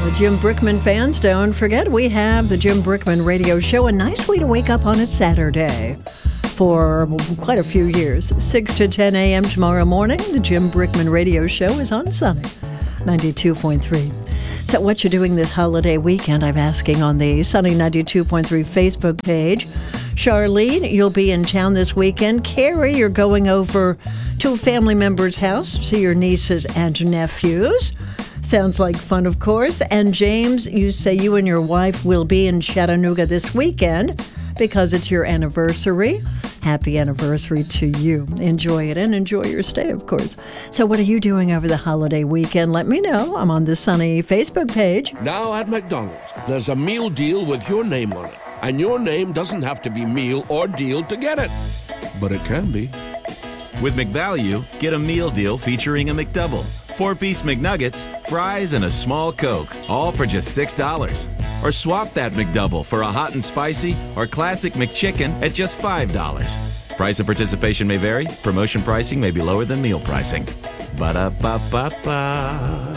Jim Brickman fans, don't forget we have the Jim Brickman Radio Show, a nice way to wake up on a Saturday for quite a few years. 6 to 10 a.m. tomorrow morning, the Jim Brickman Radio Show is on Sunny 92.3. So what you're doing this holiday weekend, I'm asking on the Sunny 92.3 Facebook page. Charlene, you'll be in town this weekend. Carrie, you're going over to a family member's house, see your nieces and nephews. Sounds like fun, of course. And James, you say you and your wife will be in Chattanooga this weekend because it's your anniversary. Happy anniversary to you. Enjoy it and enjoy your stay, of course. So what are you doing over the holiday weekend? Let me know. I'm on the Sunny Facebook page. Now at McDonald's, there's a meal deal with your name on it. And your name doesn't have to be meal or deal to get it. But it can be. With McValue, get a meal deal featuring a McDouble, 4-piece McNuggets, fries, and a small Coke, all for just $6. Or swap that McDouble for a hot and spicy or classic McChicken at just $5. Price of participation may vary. Promotion pricing may be lower than meal pricing. Ba-da-ba-ba-ba.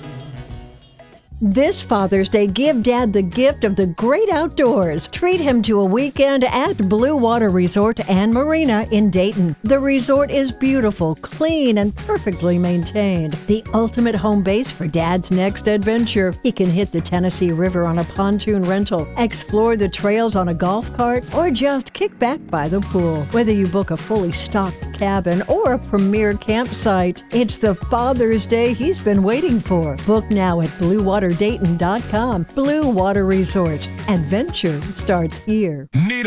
This Father's Day, give Dad the gift of the great outdoors. Treat him to a weekend at Blue Water Resort and Marina in Dayton. The resort is beautiful, clean, and perfectly maintained. The ultimate home base for Dad's next adventure. He can hit the Tennessee River on a pontoon rental, explore the trails on a golf cart, or just kick back by the pool. Whether you book a fully stocked cabin or a premier campsite, it's the Father's Day he's been waiting for. Book now at BlueWaterDayton.com. Blue Water Resort. Adventure starts here. Need